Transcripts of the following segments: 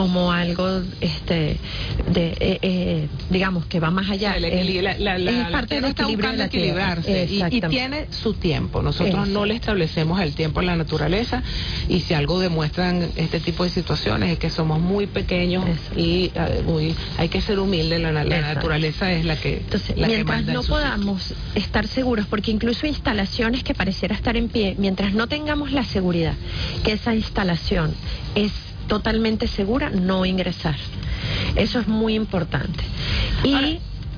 como algo digamos que va más allá. Es parte del equilibrio de la equilibrarse y tiene su tiempo. Nosotros no le establecemos el tiempo a la naturaleza, y si algo demuestran este tipo de situaciones es que somos muy pequeños y hay que ser humilde. La naturaleza es la que entonces, la mientras que manda no podamos estar seguros, porque incluso instalaciones que pareciera estar en pie, mientras no tengamos la seguridad que esa instalación es totalmente segura, no ingresar. Eso es muy importante. Y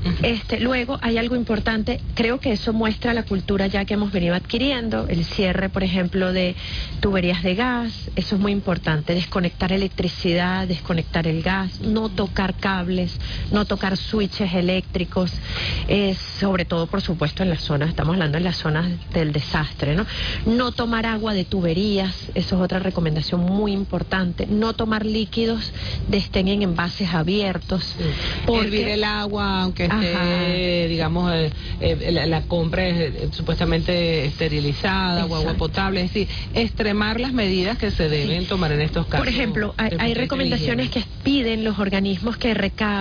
luego hay algo importante, creo que eso muestra la cultura ya que hemos venido adquiriendo, el cierre, por ejemplo, de tuberías de gas. Eso es muy importante, desconectar electricidad, desconectar el gas, no tocar cables, no tocar switches eléctricos, sobre todo, por supuesto, en las zonas, estamos hablando en las zonas del desastre, ¿no? No tomar agua de tuberías, eso es otra recomendación muy importante, no tomar líquidos estén en envases abiertos. Hervir el agua, aunque digamos, la compra es supuestamente esterilizada o agua potable, es decir, extremar las medidas que se deben tomar en estos casos. Por ejemplo, hay recomendaciones que piden los organismos que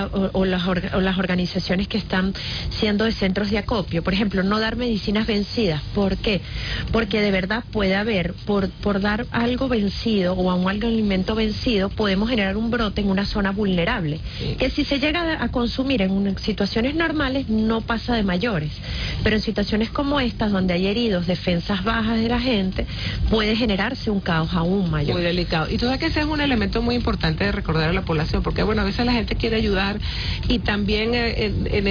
o las organizaciones que están siendo de centros de acopio. Por ejemplo, no dar medicinas vencidas. ¿Por qué? Porque de verdad puede haber, por dar algo vencido o a un alimento vencido, podemos generar un brote en una zona vulnerable, que si se llega a consumir en una situación normales no pasa de mayores, pero en situaciones como estas, donde hay heridos, defensas bajas de la gente, puede generarse un caos aún mayor. Muy delicado. Y tú sabes que ese es un elemento muy importante de recordar a la población, porque bueno, a veces la gente quiere ayudar y también en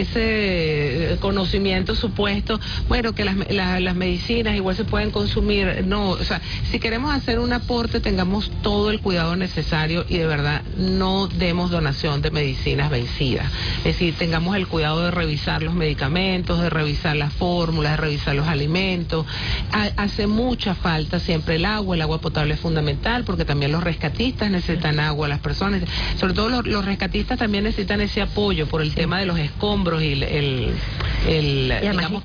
ese conocimiento supuesto, bueno, que las medicinas igual se pueden consumir. No, o sea, si queremos hacer un aporte, tengamos todo el cuidado necesario y de verdad no demos donación de medicinas vencidas. Es decir, tengamos el cuidado de revisar los medicamentos, de revisar las fórmulas, de revisar los alimentos. Hace mucha falta siempre el agua potable es fundamental, porque también los rescatistas necesitan agua, las personas, sobre todo los rescatistas también necesitan ese apoyo por el tema de los escombros y digamos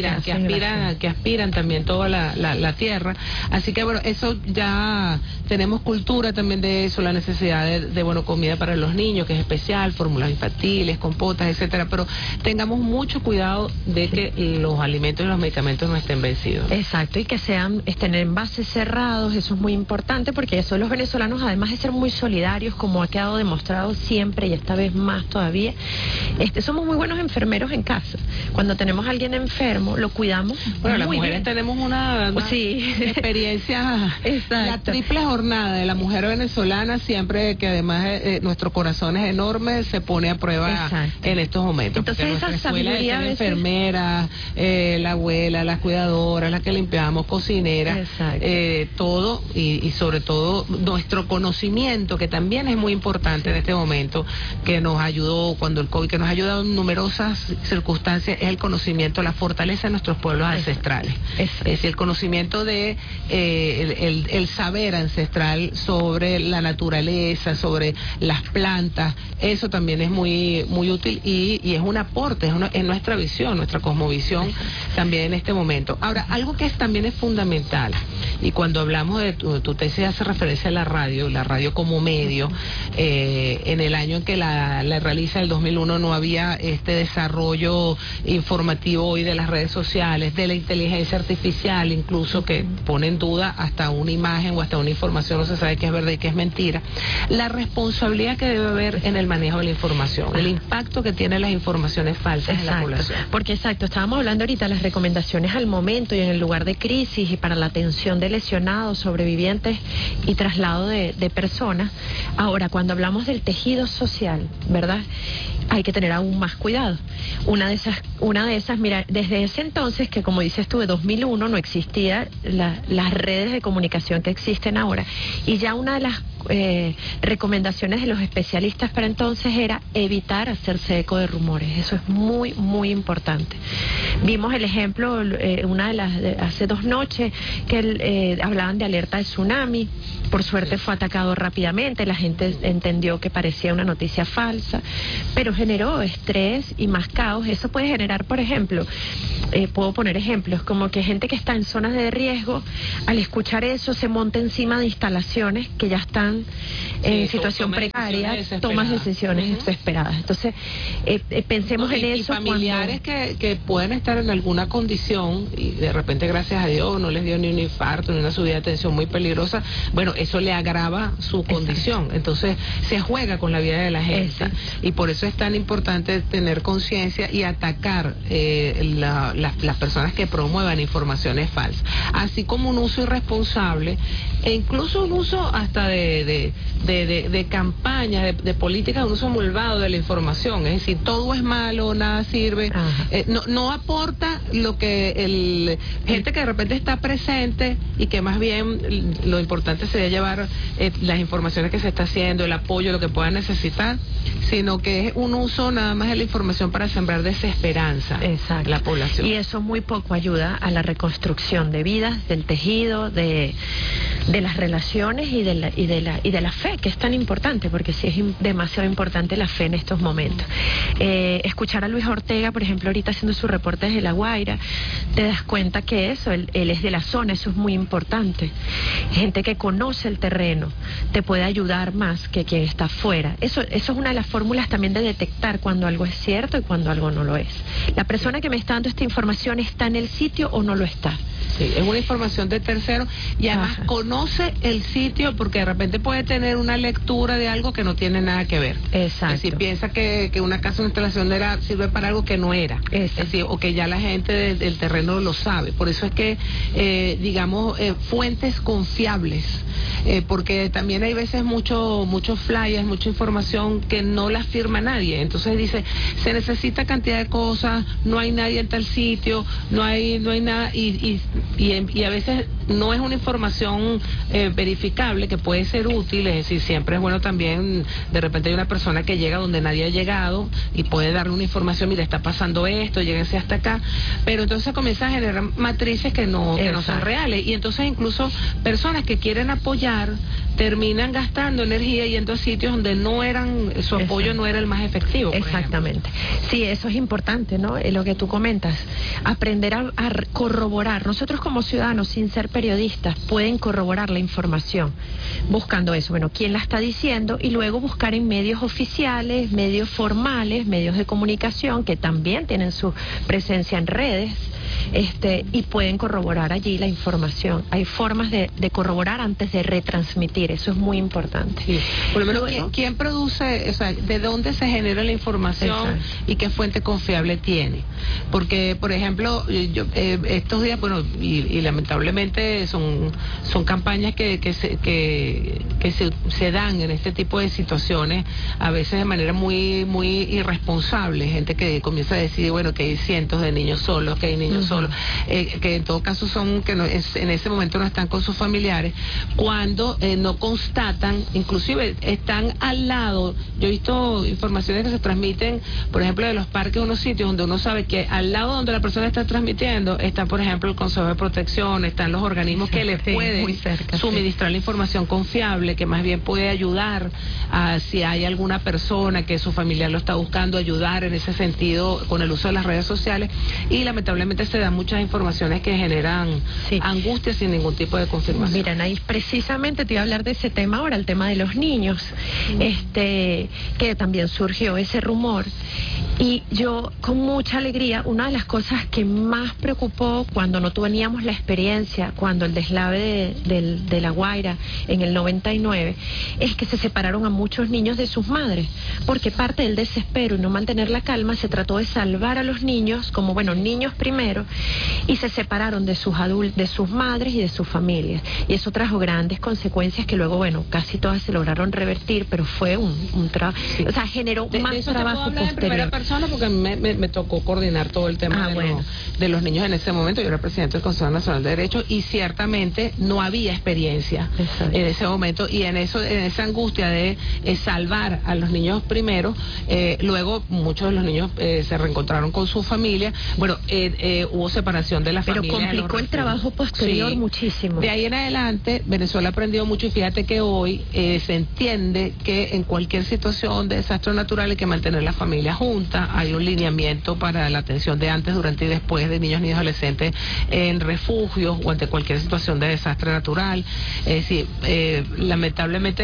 que aspiran también toda la tierra. Así que bueno, eso ya tenemos cultura también de eso, la necesidad de comida para los niños, que es especial, fórmulas infantiles, compotas, etcétera, pero tengamos mucho cuidado de que los alimentos y los medicamentos no estén vencidos. Exacto, y que estén en envases cerrados. Eso es muy importante, porque eso los venezolanos, además de ser muy solidarios, como ha quedado demostrado siempre y esta vez más todavía, somos muy buenos enfermeros en casa. Cuando tenemos a alguien enfermo, lo cuidamos. Bueno, las mujeres tenemos una experiencia, la triple jornada de la mujer venezolana, siempre que además nuestro corazón es enorme, se pone a prueba en estos momentos. Entonces esa sabiduría de enfermeras, la abuela, las cuidadoras, las que limpiamos, cocineras, todo y sobre todo nuestro conocimiento, que también es muy importante en este momento, que nos ayudó cuando el COVID, que nos ha ayudado en numerosas circunstancias, es el conocimiento, la fortaleza de nuestros pueblos ancestrales. Es decir, el conocimiento de el saber ancestral sobre la naturaleza, sobre las plantas, eso también es muy útil y es un aporte, es nuestra visión, nuestra cosmovisión también en este momento. Ahora, algo que también es fundamental, y cuando hablamos de tu tesis hace referencia a la radio como medio, en el año en que la realiza, el 2001, no había este desarrollo informativo hoy de las redes sociales, de la inteligencia artificial, incluso que pone en duda hasta una imagen o hasta una información, no se sabe qué es verdad y qué es mentira. La responsabilidad que debe haber en el manejo de la información, el impacto que tienen las informaciones falsas en la población. Porque estábamos hablando ahorita de las recomendaciones al momento y en el lugar de crisis y para la atención de lesionados, sobrevivientes y traslado de personas. Ahora, cuando hablamos del tejido social, ¿verdad?, hay que tener aún más cuidado. Una de esas, mira, desde ese entonces, que como dices tú, de 2001 no existía las redes de comunicación que existen ahora, y ya una de las recomendaciones de los especialistas para entonces era evitar hacerse eco de rumores. Eso es muy, muy importante. Vimos el ejemplo, una de las hace 2 noches, que hablaban de alerta de tsunami. Por suerte fue atacado rápidamente, la gente entendió que parecía una noticia falsa, pero generó estrés y más caos. Eso puede generar, por ejemplo, puedo poner ejemplos, como que gente que está en zonas de riesgo, al escuchar eso se monta encima de instalaciones que ya están están en situación precaria toman decisiones desesperadas. Entonces, pensemos en eso. Y familiares que pueden estar en alguna condición y de repente, gracias a Dios, no les dio ni un infarto ni una subida de tensión muy peligrosa, bueno, eso le agrava su condición. Entonces, se juega con la vida de la gente. Y por eso es tan importante tener conciencia y atacar las personas que promuevan informaciones falsas. Así como un uso irresponsable e incluso un uso hasta de campañas, de políticas, un uso malvado de la información. Es decir, todo es malo, nada sirve. No aporta lo que gente que de repente está presente y que más bien lo importante sería llevar las informaciones que se está haciendo, el apoyo, lo que puedan necesitar, sino que es un uso nada más de la información para sembrar desesperanza en la población. Y eso muy poco ayuda a la reconstrucción de vidas, del tejido, de las relaciones y de la fe, que es tan importante, porque sí es demasiado importante la fe en estos momentos. Escuchar a Luis Ortega, por ejemplo, ahorita haciendo su reporte desde La Guaira, te das cuenta que él es de la zona, eso es muy importante. Gente que conoce el terreno te puede ayudar más que quien está afuera. Eso es una de las fórmulas también de detectar cuando algo es cierto y cuando algo no lo es. La persona que me está dando esta información está en el sitio o no lo está. Sí, es una información de tercero y además conoce el sitio, porque de repente puede tener una lectura de algo que no tiene nada que ver. Exacto. Es decir, piensa que una casa o una instalación sirve para algo que no era. Es decir, o que ya la gente del terreno lo sabe. Por eso es que, fuentes confiables, porque también hay veces muchos flyers, mucha información que no la firma nadie. Entonces dice, se necesita cantidad de cosas, no hay nadie en tal sitio, no hay nada, y a veces no es una información verificable, que puede ser útil. Es decir, siempre es bueno también, de repente hay una persona que llega donde nadie ha llegado y puede darle una información, mira, está pasando esto, lléguense hasta acá, pero entonces comienza a generar matrices que no son reales, y entonces incluso personas que quieren apoyar terminan gastando energía yendo a sitios donde su apoyo no era el más efectivo. Exactamente. Sí, eso es importante, ¿no? Lo que tú comentas, aprender a corroborar. Nosotros como ciudadanos, sin ser periodistas, pueden corroborar la información buscando eso, bueno, quién la está diciendo, y luego buscar en medios oficiales, medios formales, medios de comunicación que también tienen su presencia en redes, y pueden corroborar allí la información. Hay formas de corroborar antes de retransmitir, eso es muy importante. Sí. Por lo menos, ¿quién produce, de dónde se genera la información y qué fuente confiable tiene? Porque, por ejemplo, estos días, bueno, y lamentablemente son campañas que se dan en este tipo de situaciones, a veces de manera muy irresponsable. Gente que comienza a decir, bueno, que hay cientos de niños solos, que hay niños solos, que en todo caso en ese momento no están con sus familiares, cuando no constatan, inclusive están al lado. Yo he visto informaciones que se transmiten, por ejemplo, de los parques, unos sitios donde uno sabe que al lado donde la persona está transmitiendo está, por ejemplo, el Consejo de Protección, están los organismos que le pueden suministrar la información confiable, que más bien puede ayudar a, si hay alguna persona que su familiar lo está buscando, ayudar en ese sentido con el uso de las redes sociales. Y lamentablemente se dan muchas informaciones que generan angustia sin ningún tipo de confirmación. Mira, Anaís, precisamente te iba a hablar de ese tema ahora, el tema de los niños, que también surgió ese rumor. Y yo, con mucha alegría, una de las cosas que más preocupó cuando no teníamos la experiencia, cuando el deslave de La Guaira en el 99, es que se separaron a muchos niños de sus madres, porque parte del desespero y no mantener la calma se trató de salvar a los niños, como niños primero, y se separaron de sus madres y de sus familias, y eso trajo grandes consecuencias que luego, casi todas se lograron revertir, pero fue un trabajo, generó más trabajo posterior. Porque a mí me tocó coordinar todo el tema de los niños en ese momento. Yo era presidente del Consejo Nacional de Derechos y ciertamente no había experiencia en ese momento, y en esa angustia de salvar a los niños primero, luego muchos de los niños se reencontraron con su familia. hubo separación de las familias. Pero complicó el trabajo posterior muchísimo. De ahí en adelante, Venezuela aprendió mucho y fíjate que hoy se entiende que en cualquier situación de desastre natural hay que mantener la familia junta. Hay un lineamiento para la atención de antes, durante y después de niños y adolescentes en refugios o ante cualquier situación de desastre natural. Es decir, lamentablemente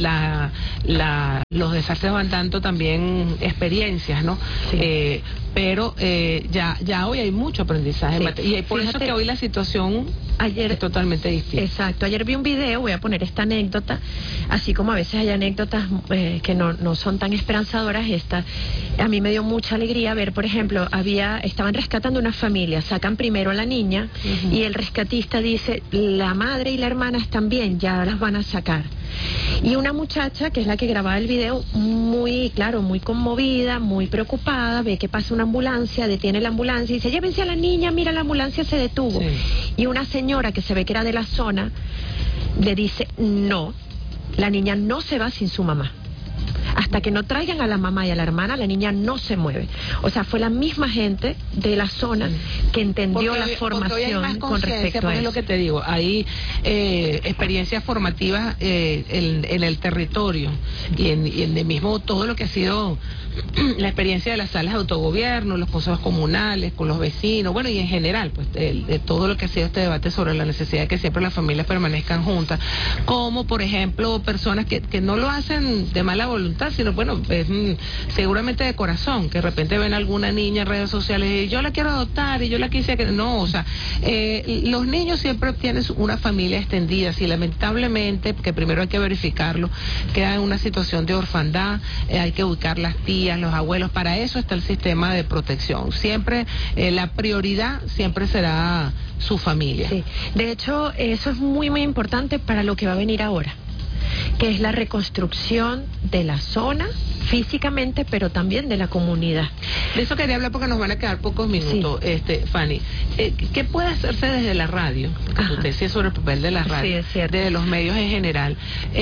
los desastres van dando también experiencias, ¿no? Sí. Pero ya hoy hay mucho aprendizaje. Sí. Y por eso que hoy la situación es totalmente distinta. Exacto. Ayer vi un video, voy a poner esta anécdota, así como a veces hay anécdotas que no son tan esperanzadoras, a mí me dio mucha alegría ver, por ejemplo, estaban rescatando una familia, sacan primero a la niña y el rescatista dice, la madre y la hermana están bien, ya las van a sacar. Y una muchacha, que es la que grababa el video, muy conmovida, muy preocupada, ve que pasa una ambulancia, detiene la ambulancia y dice, llévense a la niña, mira, la ambulancia se detuvo. Sí. Y una señora que se ve que era de la zona, le dice, no, la niña no se va sin su mamá. Hasta que no traigan a la mamá y a la hermana, la niña no se mueve. O sea, fue la misma gente de la zona que entendió la formación con respecto a eso. Es lo que te digo, hay experiencias formativas en el territorio y en el mismo todo lo que ha sido la experiencia de las salas de autogobierno, los consejos comunales, con los vecinos, bueno, y en general, pues, de todo lo que ha sido este debate sobre la necesidad de que siempre las familias permanezcan juntas, como, por ejemplo, personas que no lo hacen de mala voluntad, sino, bueno, seguramente de corazón, que de repente ven a alguna niña en redes sociales y yo la quiero adoptar y yo la quise, no, o sea, los niños siempre tienen una familia extendida, si lamentablemente, que primero hay que verificarlo, quedan en una situación de orfandad, hay que ubicar las tías, los abuelos, para eso está el sistema de protección. Siempre la prioridad siempre será su familia. Sí. De hecho, eso es muy importante para lo que va a venir ahora, que es la reconstrucción de la zona físicamente, pero también de la comunidad. De eso quería hablar porque nos van a quedar pocos minutos, sí. Fanny. ¿Qué puede hacerse desde la radio? Usted decía sobre el papel de la radio, sí, es cierto, de los medios en general.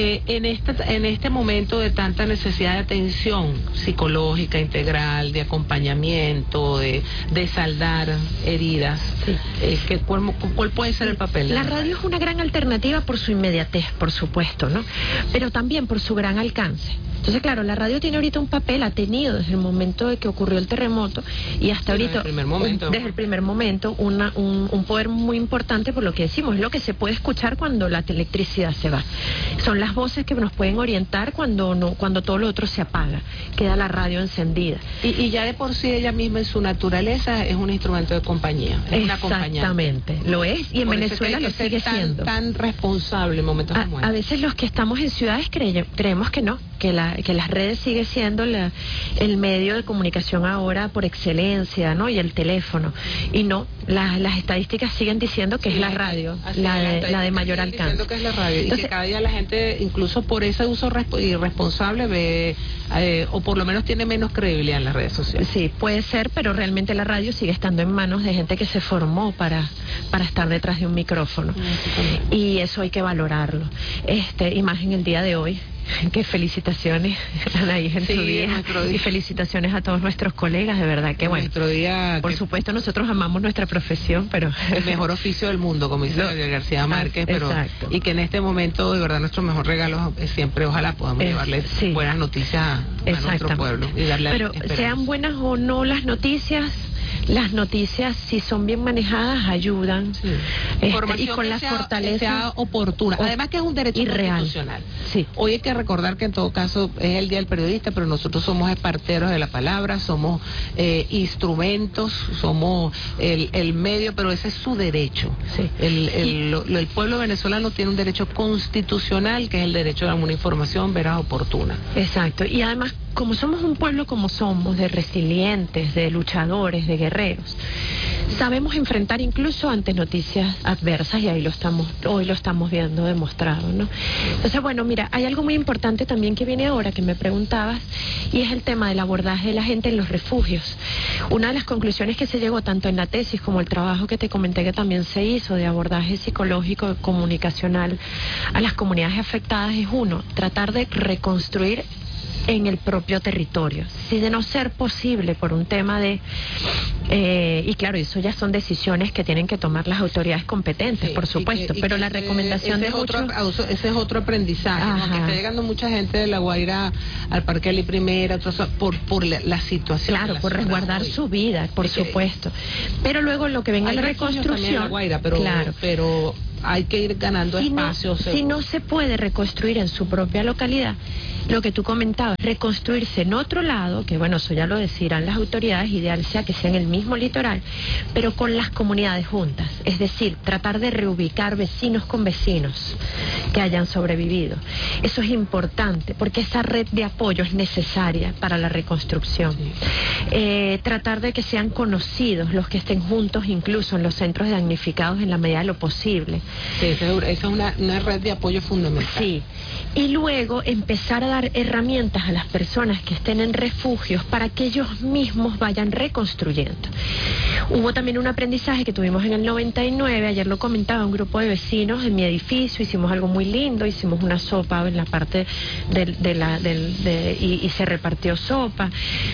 En este momento de tanta necesidad de atención psicológica integral, de acompañamiento, de saldar heridas, sí. ¿Cuál puede ser el papel de la radio? La radio es una gran alternativa por su inmediatez, por supuesto, ¿no? Pero también por su gran alcance. Entonces, claro, la radio tiene ahorita un papel, ha tenido desde el momento de que ocurrió el terremoto y hasta ahorita, desde el primer momento, un poder muy importante por lo que decimos, es lo que se puede escuchar cuando la electricidad se va. Son las voces que nos pueden orientar cuando todo lo otro se apaga, queda la radio encendida. Y ya de por sí ella misma en su naturaleza es un instrumento de compañía, es una acompañante. Exactamente, lo es, y en Venezuela lo sigue siendo. Tan responsable en momentos como este. A veces los que estamos en ciudades creemos que no, que las redes sigue siendo el medio de comunicación ahora por excelencia, ¿no? Y el teléfono. Y no, las estadísticas siguen diciendo que sí, es la radio, la de mayor alcance. Diciendo que es la radio. Entonces, y que cada día la gente, incluso por ese uso irresponsable, ve, o por lo menos tiene menos credibilidad en las redes sociales. Sí, puede ser, pero realmente la radio sigue estando en manos de gente que se formó para estar detrás de un micrófono. Y eso hay que valorarlo. Y más en el día de hoy. Que felicitaciones, Anaís, en tu día. Y felicitaciones a todos nuestros colegas, de verdad que bueno. Por supuesto, nosotros amamos nuestra profesión, pero el mejor oficio del mundo, como dice Gabriel García Márquez, pero exacto. Y que en este momento, de verdad, nuestro mejor regalo es siempre, ojalá podamos llevarles buenas noticias a nuestro pueblo y darle pero esperanza. Sean buenas o no las noticias, si son bien manejadas, ayudan. Sí. Y con la fortaleza que sea oportuna. Además que es un derecho constitucional. Sí. Hoy hay que recordar que en todo caso es el Día del Periodista, pero nosotros somos parteros de la palabra, somos instrumentos, somos el medio, pero ese es su derecho. Sí. El pueblo venezolano tiene un derecho constitucional, que es el derecho a una información veraz, oportuna. Exacto. Y además, como somos un pueblo como somos, de resilientes, de luchadores, de guerreros, sabemos enfrentar incluso ante noticias adversas, y hoy lo estamos viendo demostrado, ¿no? Entonces, bueno, mira, hay algo muy importante también que viene ahora, que me preguntabas, y es el tema del abordaje de la gente en los refugios. Una de las conclusiones que se llegó tanto en la tesis como el trabajo que te comenté que también se hizo de abordaje psicológico, comunicacional a las comunidades afectadas es tratar de reconstruir en el propio territorio. Si de no ser posible por un tema de... y claro, eso ya son decisiones que tienen que tomar las autoridades competentes, por supuesto, pero la recomendación de muchos... Ese es otro aprendizaje, ¿no? Que está llegando mucha gente de La Guaira al Parque Ali Primera, por la situación. Claro, por resguardar su vida, por supuesto. Pero luego lo que venga la reconstrucción... La Guaira, pero hay que ir ganando espacios. Si no se puede reconstruir en su propia localidad, lo que tú comentabas, reconstruirse en otro lado, que bueno, eso ya lo decidirán las autoridades, ideal sea que sea en el mismo litoral, pero con las comunidades juntas, es decir, tratar de reubicar vecinos con vecinos que hayan sobrevivido. Eso es importante, porque esa red de apoyo es necesaria para la reconstrucción. Tratar de que sean conocidos los que estén juntos, incluso en los centros de damnificados en la medida de lo posible. Sí, esa es una red de apoyo fundamental. Sí, y luego empezar a dar herramientas a las personas que estén en refugios para que ellos mismos vayan reconstruyendo. Hubo también un aprendizaje que tuvimos en el 99, ayer lo comentaba un grupo de vecinos en mi edificio, hicimos algo muy lindo, hicimos una sopa en la parte y se repartió sopa,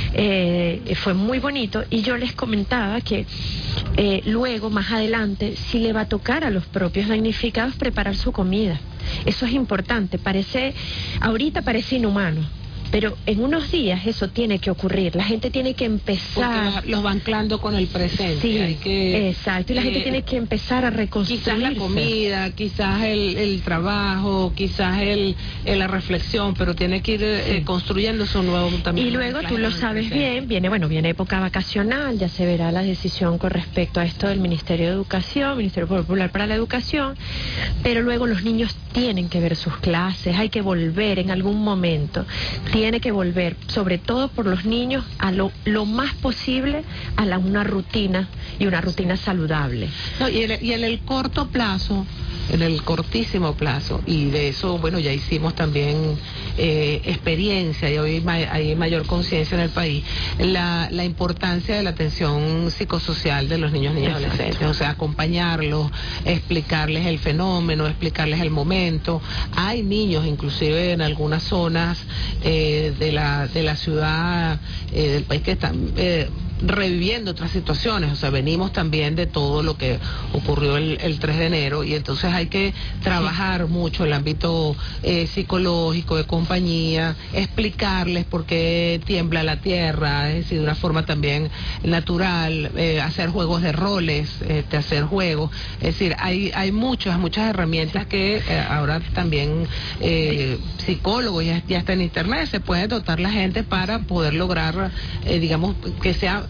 fue muy bonito, y yo les comentaba que luego, más adelante, sí le va a tocar a los propios damnificados preparar su comida. Eso es importante, ahorita parece inhumano, pero en unos días eso tiene que ocurrir. La gente tiene que empezar... Porque los va anclando con el presente. Sí, hay exacto, y la gente tiene que empezar a reconstruirse. Quizás la comida, quizás el trabajo, quizás la reflexión, pero tiene que ir construyendo su nuevo también. Y luego tú lo sabes bien, viene época vacacional, ya se verá la decisión con respecto a esto del Ministerio de Educación, Ministerio Popular para la Educación, pero luego los niños tienen que ver sus clases, hay que volver en algún momento, tiene que volver, sobre todo por los niños, a lo más posible a una rutina, y una rutina saludable. No, y en el corto plazo, en el cortísimo plazo, y de eso, bueno, ya hicimos también experiencia, y hoy hay mayor conciencia en el país, la importancia de la atención psicosocial de los niños, niñas y adolescentes, o sea, acompañarlos, explicarles el fenómeno, explicarles el momento. Hay niños, inclusive en algunas zonas de la ciudad, del país, que están reviviendo otras situaciones, o sea, venimos también de todo lo que ocurrió el 3 de enero, y entonces hay que trabajar mucho el ámbito psicológico, de compañía, explicarles por qué tiembla la tierra, es decir, de una forma también natural, hacer juegos de roles, hacer juegos, es decir, hay muchas herramientas que ahora también psicólogos, ya está en internet, se puede dotar la gente para poder lograr, digamos, que sea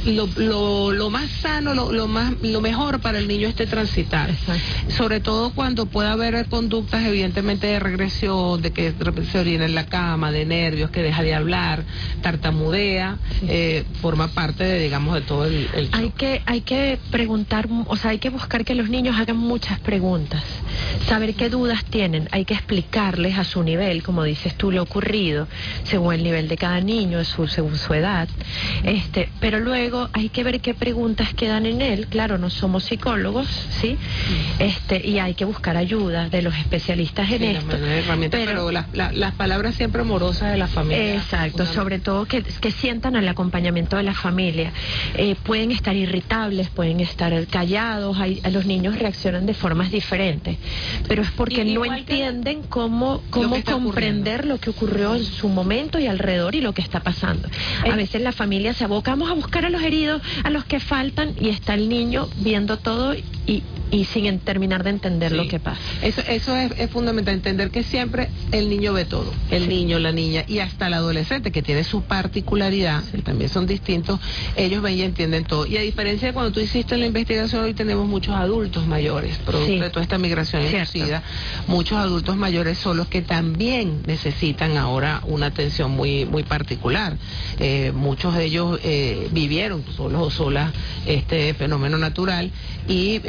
lo más sano, lo mejor para el niño transitar. Exacto. Sobre todo cuando pueda haber conductas evidentemente de regresión, de que de repente se orina en la cama, de nervios, que deja de hablar, tartamudea, forma parte de, digamos, de todo el hay que preguntar, o sea, hay que buscar que los niños hagan muchas preguntas, saber qué dudas tienen, hay que explicarles a su nivel, como dices tú, lo ocurrido, según el nivel de cada niño, según su edad, pero luego hay que ver qué preguntas quedan en él. Claro, no somos psicólogos, ¿sí? Y hay que buscar ayuda de los especialistas en esto. Pero las palabras siempre amorosas de la familia. Exacto, sobre todo que sientan el acompañamiento de la familia. Pueden estar irritables, pueden estar callados, los niños reaccionan de formas diferentes, pero es porque no entienden cómo comprender lo que ocurrió en su momento y alrededor y lo que está pasando. A veces la familia se aboca, vamos a buscar a los heridos, a los que faltan, y está el niño viendo todo y sin terminar de entender lo que pasa. Eso es fundamental, entender que siempre el niño ve todo, el niño, la niña, y hasta el adolescente, que tiene su particularidad, que también son distintos, ellos ven y entienden todo. Y a diferencia de cuando tú hiciste la investigación, hoy tenemos muchos adultos mayores, producto de toda esta migración inducida, muchos adultos mayores son los que también necesitan ahora una atención muy, muy particular. Muchos de ellos vivieron solos o solas este fenómeno natural, y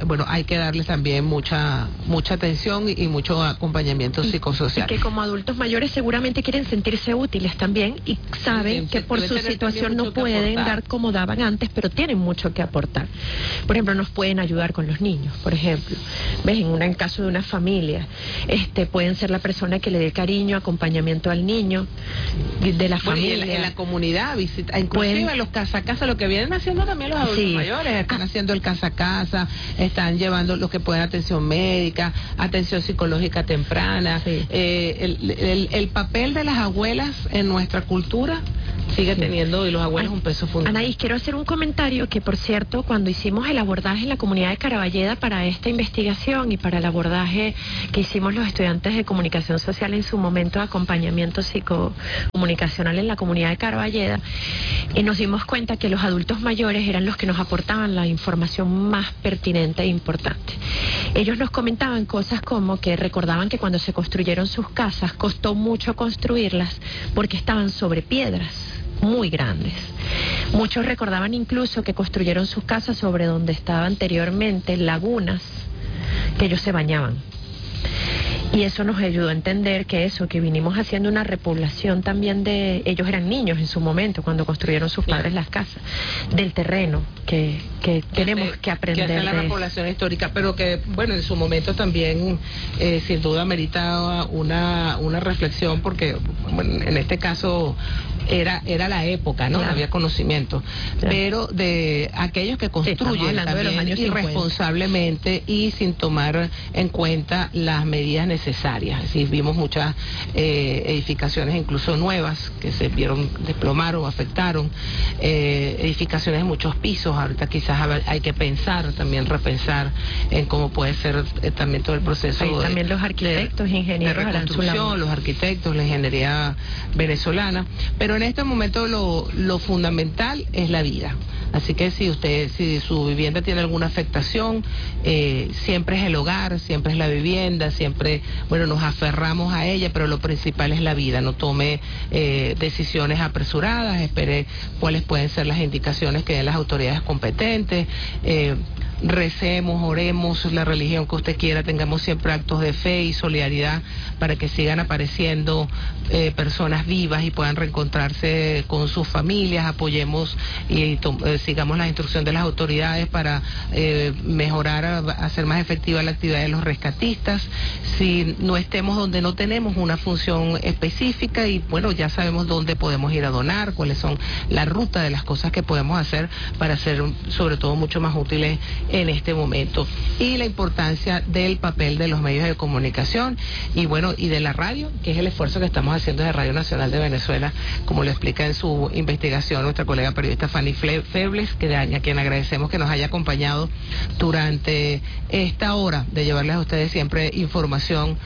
bueno, hay que darles también mucha atención y mucho acompañamiento psicosocial. Y que como adultos mayores seguramente quieren sentirse útiles también y saben que por su situación no pueden dar como daban antes, pero tienen mucho que aportar. Por ejemplo, nos pueden ayudar con los niños, por ejemplo. ¿Ves? En el caso de una familia, pueden ser la persona que le dé cariño, acompañamiento al niño, de la familia. Y en la comunidad, inclusive los casa a casa, lo que vienen haciendo también los adultos mayores, están haciendo el casa a casa, están llevando los que pueden atención médica, atención psicológica temprana. El papel de las abuelas en nuestra cultura sigue teniendo, y los abuelos, un peso fundamental. Anaís, quiero hacer un comentario que, por cierto, cuando hicimos el abordaje en la comunidad de Caraballeda para esta investigación y para el abordaje que hicimos los estudiantes de comunicación social en su momento de acompañamiento psicocomunicacional en la comunidad de Caraballeda, nos dimos cuenta que los adultos mayores eran los que nos aportaban la información más pertinente e importante. Ellos nos comentaban cosas como que recordaban que cuando se construyeron sus casas costó mucho construirlas porque estaban sobre piedras muy grandes. Muchos recordaban incluso que construyeron sus casas sobre donde estaban anteriormente lagunas que ellos se bañaban. Y eso nos ayudó a entender que vinimos haciendo una repoblación también de... Ellos eran niños en su momento, cuando construyeron sus padres las casas, del terreno, que tenemos que aprender de la repoblación histórica, pero que, bueno, en su momento también, sin duda, meritaba una reflexión, porque, bueno, en este caso era la época, ¿no? Claro. Había conocimiento. Claro. Pero de aquellos que construyen también irresponsablemente y sin tomar en cuenta las medidas necesarias. Es decir, vimos muchas edificaciones incluso nuevas que se vieron desplomar o afectaron, edificaciones de muchos pisos. Ahorita quizás hay que pensar, también repensar en cómo puede ser también todo el proceso. Ahí también los arquitectos, ingenieros, de reconstrucción, los arquitectos, la ingeniería venezolana. Pero en este momento lo fundamental es la vida. Así que si su vivienda tiene alguna afectación, siempre es el hogar, siempre es la vivienda, siempre, bueno, nos aferramos a ella, pero lo principal es la vida. No tome decisiones apresuradas, espere cuáles pueden ser las indicaciones que den las autoridades competentes. Recemos, oremos, la religión que usted quiera, tengamos siempre actos de fe y solidaridad para que sigan apareciendo personas vivas y puedan reencontrarse con sus familias. Apoyemos y sigamos la instrucción de las autoridades para mejorar, hacer más efectiva la actividad de los rescatistas. Si no estemos donde no tenemos una función específica, y bueno, ya sabemos dónde podemos ir a donar, cuáles son la ruta de las cosas que podemos hacer para ser sobre todo mucho más útiles en este momento. Y la importancia del papel de los medios de comunicación y bueno, y de la radio, que es el esfuerzo que estamos haciendo desde Radio Nacional de Venezuela, como lo explica en su investigación nuestra colega periodista Fanny Febles, a quien agradecemos que nos haya acompañado durante esta hora de llevarles a ustedes siempre información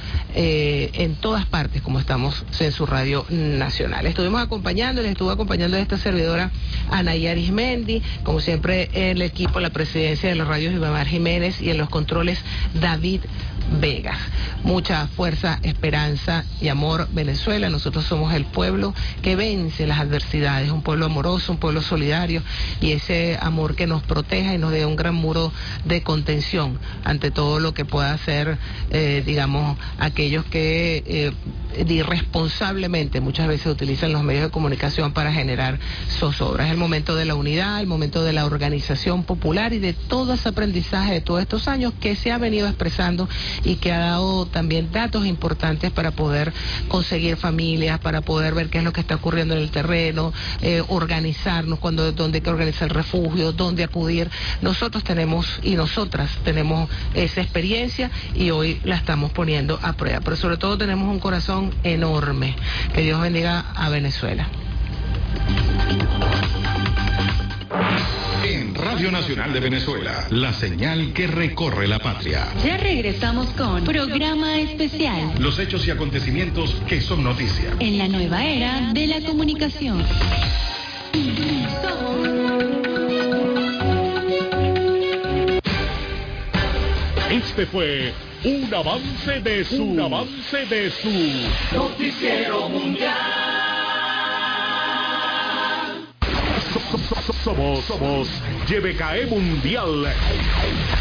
en todas partes, como estamos en su Radio Nacional. Estuvo acompañando a esta servidora Anaí Arismendi, como siempre en el equipo, la presidencia de los radios Ivamar Jiménez, y en los controles David Vegas. Mucha fuerza, esperanza y amor, Venezuela. Nosotros somos el pueblo que vence las adversidades, un pueblo amoroso, un pueblo solidario, y ese amor que nos proteja y nos dé un gran muro de contención ante todo lo que pueda hacer, digamos, aquellos que irresponsablemente muchas veces utilizan los medios de comunicación para generar zozobra. Es el momento de la unidad, el momento de la organización popular y de todo ese aprendizaje de todos estos años que se ha venido expresando y que ha dado también datos importantes para poder conseguir familias, para poder ver qué es lo que está ocurriendo en el terreno, organizarnos dónde hay que organizar el refugio, dónde acudir. Nosotros tenemos y nosotras tenemos esa experiencia y hoy la estamos poniendo a prueba, pero sobre todo tenemos un corazón enorme. Que Dios bendiga a Venezuela. En Radio Nacional de Venezuela, la señal que recorre la patria. Ya regresamos con Programa Especial. Los hechos y acontecimientos que son noticia. En la nueva era de la comunicación. Este fue un avance de su Noticiero Mundial. Somos YBKE Mundial.